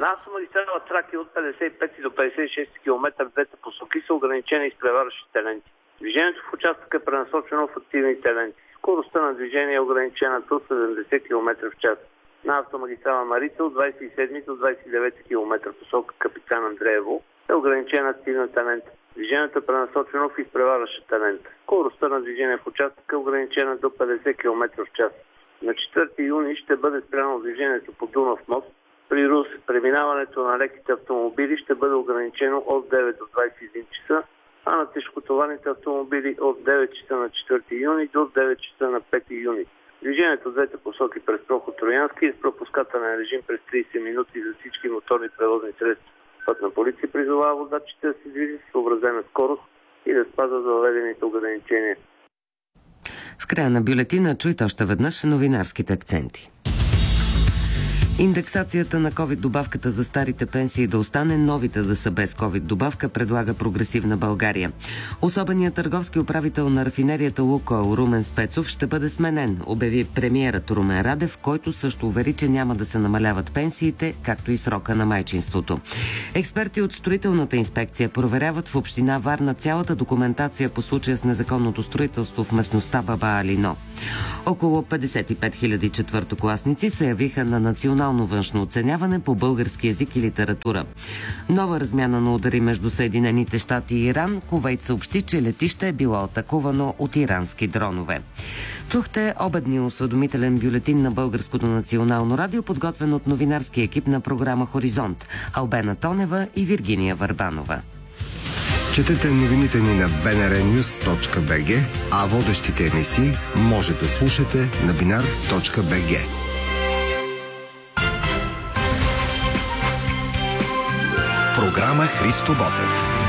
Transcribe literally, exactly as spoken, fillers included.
На автомагистрала Тракия от петдесет и пети до петдесет и шести километра в двете посоки са ограничени изпреварващите ленти. Движението в участъка е пренасочено в активните ленти. Скоростта на движение е ограничена до седемдесет километра в час. На автомагистрала Марица от двадесет и седми до двадесет и девети километра посока Капитан Андреево е ограничена активната лента. Движението е пренасочено в изпреварващата лента. Скоростта на движение в участъка е ограничена до петдесет километра в час. На четвърти юни ще бъде спряно движението по Дунав мост. При Русе преминаването на леките автомобили ще бъде ограничено от девет до двадесет и един часа, а на тежкотоварните автомобили от девет часа на четвърти юни до девет часа на пети юни. Движението в двете посоки през проход Троянски е с пропускателен режим през тридесет минути за всички моторни превозни средства. Пътна полиция призовава водачите да се движат с съобразена скорост и да спазват въведените ограничения. В края на бюлетина чуйте още веднъж новинарските акценти. Индексацията на ковид добавката за старите пенсии да остане, новите да са без ковид добавка, предлага Прогресивна България. Особеният търговски управител на рафинерията Лукойл Румен Спецов ще бъде сменен, обяви премиерът Румен Радев, който също увери, че няма да се намаляват пенсиите, както и срока на майчинството. Експерти от строителната инспекция проверяват в община Варна цялата документация по случая с незаконното строителство в местността Баба Алино. Около петдесет и пет хиляди четвъртокласници се явиха на национално външно оценяване по български език и литература. Нова размяна на удари между Съединените щати и Иран. Кувейт съобщи, че летище е било атакувано от ирански дронове. Чухте обедния осведомителен бюлетин на Българското национално радио, подготвен от новинарски екип на програма Хоризонт, Албена Тонева и Виргиния Върбанова. Четете новините ни на би ен ар нюз точка би джи, а водещите емисии може да слушате на бинар точка би джи. Програма Христо Ботев.